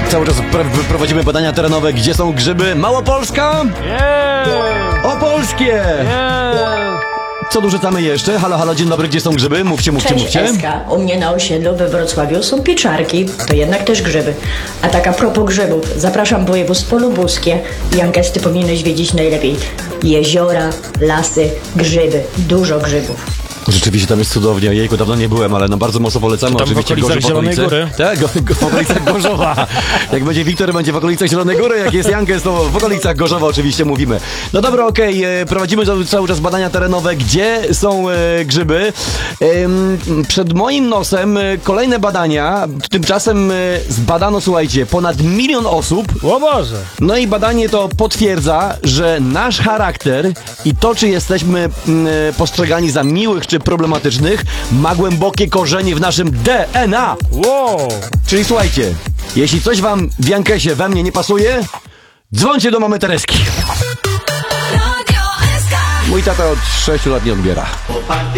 Cały czas prowadzimy badania terenowe. Gdzie są grzyby? Małopolska? Opolskie! Co dorzucamy jeszcze? Halo, halo, dzień dobry, gdzie są grzyby? Mówcie. Cześć, Eska. U mnie na osiedlu we Wrocławiu są pieczarki, to jednak też grzyby. A tak a propos grzybów, zapraszam województwo lubuskie. Jankes, ty powinieneś wiedzieć najlepiej. Jeziora, lasy, grzyby, dużo grzybów. Rzeczywiście tam jest cudownie. Jejku, dawno nie byłem, ale no bardzo mocno polecamy. Tam oczywiście w okolicach Zielonej Góry. Tak, w okolicach Gorzowa. Jak będzie Wiktor, będzie w okolicach Zielonej Góry. Jak jest Jankes, to w okolicach Gorzowa oczywiście mówimy. No dobra, okej. Prowadzimy cały czas badania terenowe. Gdzie są grzyby? Przed moim nosem kolejne badania. Tymczasem zbadano, słuchajcie, ponad 1 milion osób. O Boże! No i badanie to potwierdza, że nasz charakter i to, czy jesteśmy postrzegani za miłych czy problematycznych, ma głębokie korzenie w naszym DNA. Wow! Czyli słuchajcie, jeśli coś wam w Jankesie we mnie nie pasuje, dzwońcie do mamy Tereski. Mój tata od 6 lat nie odbiera.